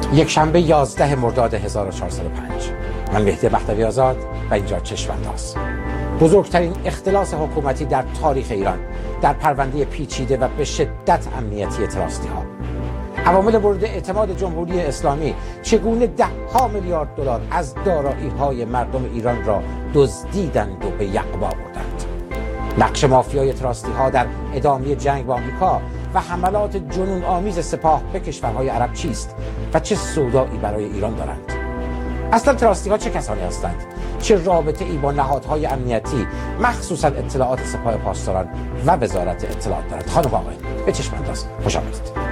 یک شنبه 11 مرداد 1405. من مهدی بختیاری آزاد و اینجا چشم‌انداز. بزرگترین اختلاس حکومتی در تاریخ ایران در پرونده پیچیده و به شدت امنیتی تراستی‌ها. عوامل مورد اعتماد جمهوری اسلامی چگونه ده‌ها میلیارد دلار از دارایی‌های مردم ایران را دزدیدند و به یقبا بردند. نقش مافیای تراستی‌ها در ادامه جنگ با آمریکا و حملات جنون آمیز سپاه به کشورهای عرب چیست و چه سودایی برای ایران دارند؟ اصلا تراستی‌ها چه کسانی هستند؟ چه رابطه ای با نهادهای امنیتی مخصوصا اطلاعات سپاه پاسداران و وزارت اطلاعات دارند؟ خانم و آقایان، به چشم انداز خوش آمدید.